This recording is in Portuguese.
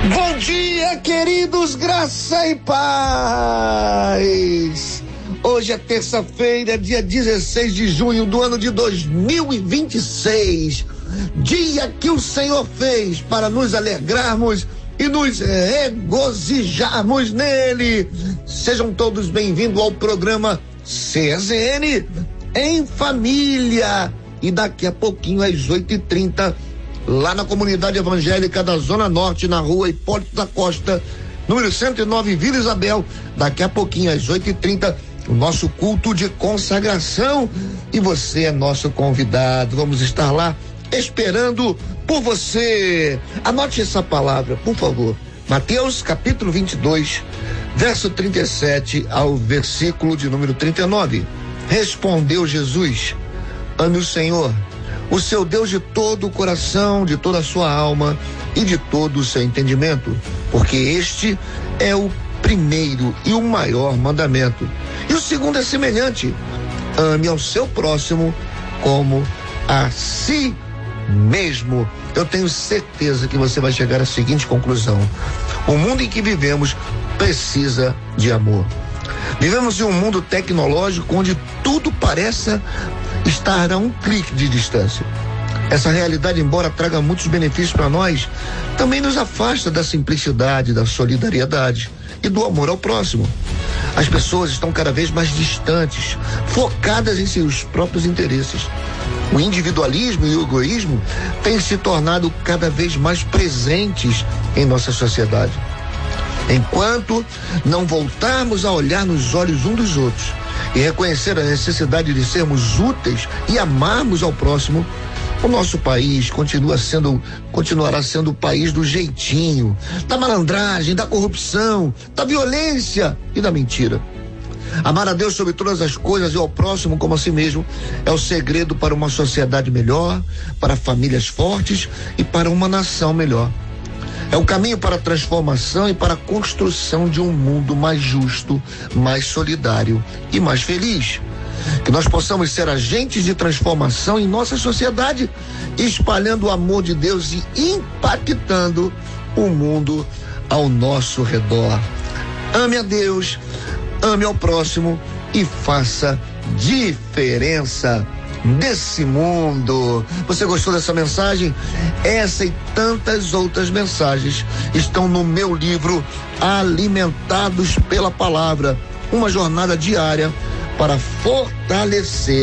Bom dia, queridos, graça e paz. Hoje é terça-feira, dia 16 de junho do ano de 2026. Dia que o Senhor fez para nos alegrarmos e nos regozijarmos nele. Sejam todos bem-vindos ao programa CZN em Família. E daqui a pouquinho, às 8h30, lá na comunidade evangélica da Zona Norte, na rua Hipólito da Costa, número 109, Vila Isabel, daqui a pouquinho, às 8h30, o nosso culto de consagração. E você é nosso convidado. Vamos estar lá esperando por você. Anote essa palavra, por favor. Mateus capítulo 22, verso 37 ao versículo de número 39. Respondeu Jesus: ame o Senhor, o seu Deus, de todo o coração, de toda a sua alma e de todo o seu entendimento, porque este é o primeiro e o maior mandamento. E o segundo é semelhante: ame ao seu próximo como a si mesmo. Eu tenho certeza que você vai chegar à seguinte conclusão: o mundo em que vivemos precisa de amor. Vivemos em um mundo tecnológico onde tudo parece estar a um clique de distância. Essa realidade, embora traga muitos benefícios para nós, também nos afasta da simplicidade, da solidariedade e do amor ao próximo. As pessoas estão cada vez mais distantes, focadas em seus próprios interesses. O individualismo e o egoísmo têm se tornado cada vez mais presentes em nossa sociedade. Enquanto não voltarmos a olhar nos olhos um dos outros e reconhecer a necessidade de sermos úteis e amarmos ao próximo, o nosso país continuará sendo o país do jeitinho, da malandragem, da corrupção, da violência e da mentira. Amar a Deus sobre todas as coisas e ao próximo como a si mesmo é o segredo para uma sociedade melhor, para famílias fortes e para uma nação melhor. É o caminho para a transformação e para a construção de um mundo mais justo, mais solidário e mais feliz. Que nós possamos ser agentes de transformação em nossa sociedade, espalhando o amor de Deus e impactando o mundo ao nosso redor. Ame a Deus, ame ao próximo e faça diferença desse mundo. Você gostou dessa mensagem? Essa e tantas outras mensagens estão no meu livro Alimentados pela Palavra, uma jornada diária para fortalecer